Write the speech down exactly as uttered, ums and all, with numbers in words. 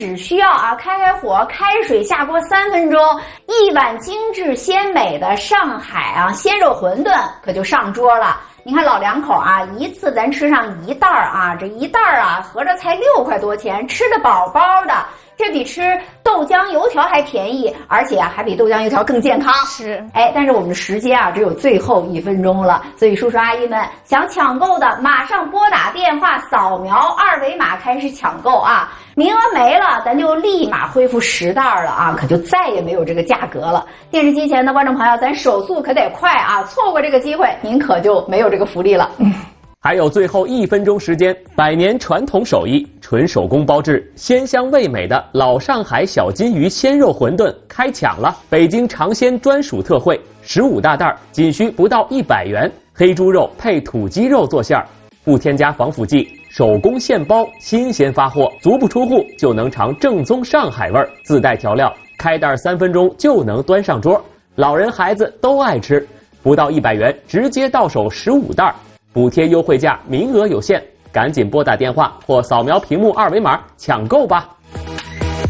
只需要啊开开火，开水下锅三分钟，一碗精致鲜美的上海啊鲜肉馄饨可就上桌了。你看老两口啊，一次咱吃上一袋儿啊，这一袋儿啊合着才六块多钱，吃得饱饱的。这比吃豆浆油条还便宜，而且啊还比豆浆油条更健康。 是， 哎，但是我们的时间啊只有最后一分钟了，所以叔叔阿姨们想抢购的，马上拨打电话，扫描二维码开始抢购啊！名额没了，咱就立马恢复十袋了啊，可就再也没有这个价格了。电视机前的观众朋友，咱手速可得快啊，错过这个机会，您可就没有这个福利了。 还有最后一分钟时间，百年传统手艺，纯手工包制，鲜香味美的老上海小金鱼鲜肉馄饨开抢了！北京尝鲜专属特惠，十五大袋，仅需不到一百元，黑猪肉配土鸡肉做馅儿，不添加防腐剂，手工现包，新鲜发货，足不出户就能尝正宗上海味儿，自带调料，开袋三分钟就能端上桌，老人孩子都爱吃，不到一百元直接到手十五袋。补贴优惠价，名额有限，赶紧拨打电话或扫描屏幕二维码抢购吧。